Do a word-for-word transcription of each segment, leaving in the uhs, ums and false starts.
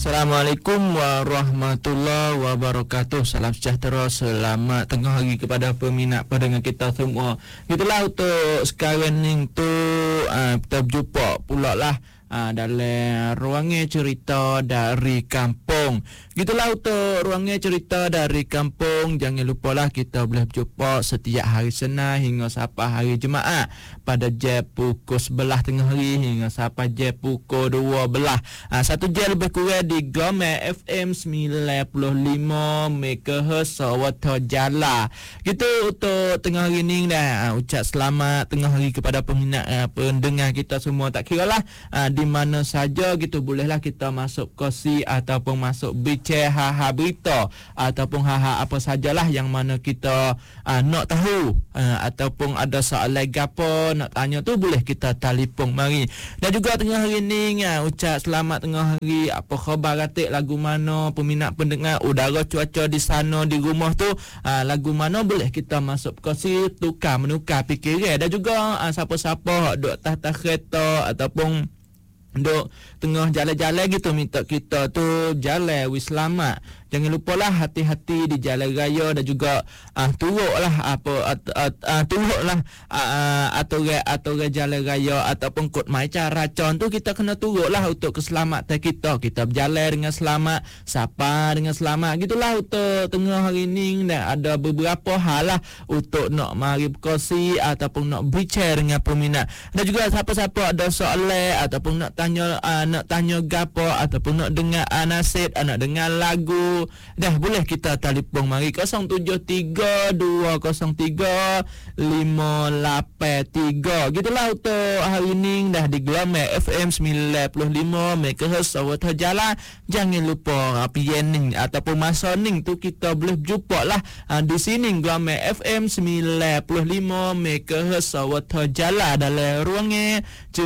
Assalamualaikum warahmatullahi wabarakatuh. Salam sejahtera, selamat tengah hari kepada peminat pendengar kita semua. Itulah untuk sekarang ni tu uh, kita berjumpa pula lah uh, dalam ruangan cerita dari kampung. Gitulah untuk ruangan cerita dari kampung. Jangan lupalah kita boleh berjumpa setiap hari Senin hingga sampai hari Jumaat pada jam pukul sebelas tengah hari hingga sampai jam pukul dua belas. Ha, satu jam lebih kurang di Glomer F M sembilan puluh lima megahertz Sawata Jala. Gitu untuk tengah hari ni dah. Ha, ucap selamat tengah hari kepada peminat ha, pendengar kita semua. Tak kira lah ha, di mana saja gitu, bolehlah kita masuk kosi ataupun masuk bicara ha-ha berita ataupun ha-ha apa sajalah yang mana kita ha, nak tahu ha, ataupun ada soalan gapo nak tanya tu, boleh kita telefon mari. Dan juga tengah hari ni ha, ucap selamat tengah hari. Apa khabar katik, lagu mana peminat pendengar, udara cuaca di sana di rumah tu ha, lagu mana, boleh kita masuk kosi tukar menukar fikiran. Dan juga ha, siapa-siapa duk atas kereta ataupun duk tengah jalan-jalan gitu, minta kita tu jalan wis selamat. Jangan lupalah hati-hati di jalan raya dan juga uh, turutlah apa at, at, uh, turutlah uh, aturan aturan jalan raya ataupun kod mai cara contoh kita kena turutlah untuk keselamatan kita. Kita berjalan dengan selamat, sapa dengan selamat. Gitulah untuk tengah hari ni dan ada beberapa hal lah untuk nak mari berkongsi ataupun nak bicara dengan peminat. Dan juga siapa-siapa ada soalan ataupun nak tanya uh, nak tanya gapo ataupun nak dengar uh, nasihat, uh, nak dengar lagu, dah boleh kita telefon mari kosong tujuh tiga dua kosong tiga lima lapan tiga. Gitulah untuk hari ni dah di Glomer F M sembilan puluh lima megahertz Sawata Jala. Jangan lupa P N ning ataupun masa ning tu kita boleh berjumpa lah uh, di sini Glomer F M sembilan puluh lima megahertz Sawata Jala dalam ruangan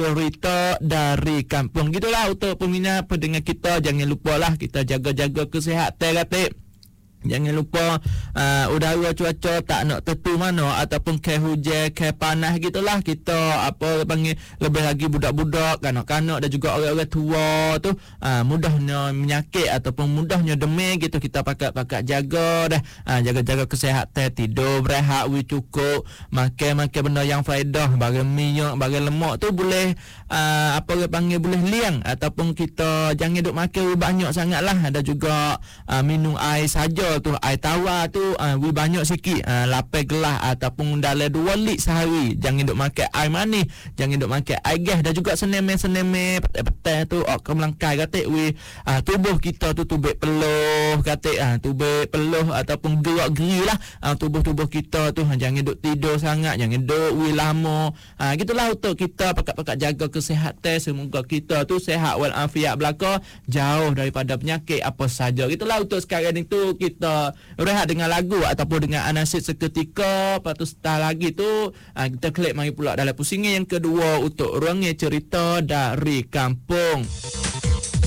cerita dari kampung. Gitulah untuk peminat pendengar kita. Jangan lupalah kita jaga-jaga kesihatan katik. Jangan lupa uh, udara cuaca tak nak tentu mana ataupun ke hujan ke panas gitulah. Kita apa panggil lebih lagi budak-budak, kanak-kanak dan juga orang-orang tua tu uh, mudahnya menyakit ataupun mudahnya demam gitu. Kita pakat-pakat jaga dah, uh, jaga-jaga kesihatan, tidur berehat wi cukup, makan-makan benda yang faedah, barang minyak, barang lemak tu boleh uh, apa orang panggil boleh liang ataupun kita jangan duk makan banyak sangatlah. Ada juga uh, minum air saja tu, air tawar tu uh, banyak sikit, uh, lapan gelas ataupun dalam dua lit sehari. Jangan duk makan air manis, jangan duk makan air gas. Dan juga seneme-seneme petai-petai tu ok melangkai katik wi uh, tubuh kita tu tubuh peluh katik, uh, tubuh peluh ataupun gerak-geri lah uh, tubuh-tubuh kita tu. uh, jangan duk tidur sangat, jangan duk wi lama. uh, gitulah untuk kita pakat-pakat jaga kesihatan. Semoga kita tu sihat walafiat belaka, jauh daripada penyakit apa saja. Gitulah untuk sekarang ni tu kita kita rehat dengan lagu ataupun dengan anasir seketika. Lepas tu setelah lagi tu uh, kita klik mari pula dalam pusingan yang kedua untuk ruangan cerita dari kampung.